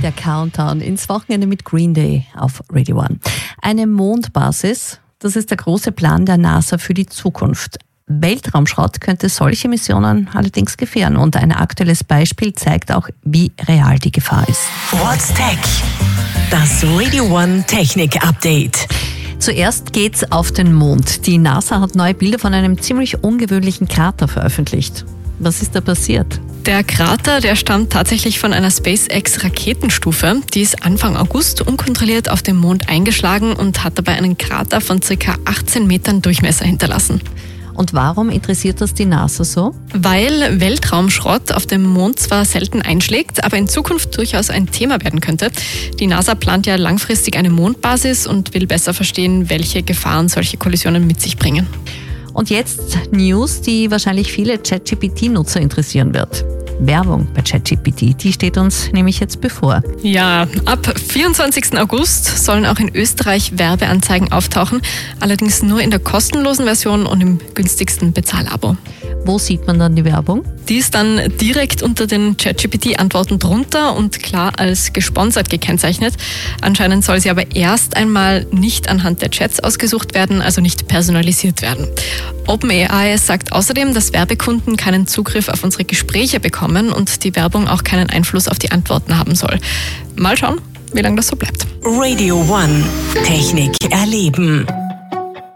Der Countdown ins Wochenende mit Green Day auf Radio One. Eine Mondbasis, das ist der große Plan der NASA für die Zukunft. Weltraumschrott könnte solche Missionen allerdings gefährden. Und ein aktuelles Beispiel zeigt auch, wie real die Gefahr ist. What's Tech? Das Radio One Technik Update. Zuerst geht's auf den Mond. Die NASA hat neue Bilder von einem ziemlich ungewöhnlichen Krater veröffentlicht. Was ist da passiert? Der Krater, der stammt tatsächlich von einer SpaceX-Raketenstufe. Die ist Anfang August unkontrolliert auf dem Mond eingeschlagen und hat dabei einen Krater von ca. 18 Metern Durchmesser hinterlassen. Und warum interessiert das die NASA so? Weil Weltraumschrott auf dem Mond zwar selten einschlägt, aber in Zukunft durchaus ein Thema werden könnte. Die NASA plant ja langfristig eine Mondbasis und will besser verstehen, welche Gefahren solche Kollisionen mit sich bringen. Und jetzt News, die wahrscheinlich viele ChatGPT-Nutzer interessieren wird. Werbung bei ChatGPT, die steht uns nämlich jetzt bevor. Ja, ab 24. August sollen auch in Österreich Werbeanzeigen auftauchen, allerdings nur in der kostenlosen Version und im günstigsten Bezahlabo. Wo sieht man dann die Werbung? Die ist dann direkt unter den ChatGPT-Antworten drunter und klar als gesponsert gekennzeichnet. Anscheinend soll sie aber erst einmal nicht anhand der Chats ausgesucht werden, also nicht personalisiert werden. OpenAI sagt außerdem, dass Werbekunden keinen Zugriff auf unsere Gespräche bekommen und die Werbung auch keinen Einfluss auf die Antworten haben soll. Mal schauen, wie lange das so bleibt. Radio One Technik erleben.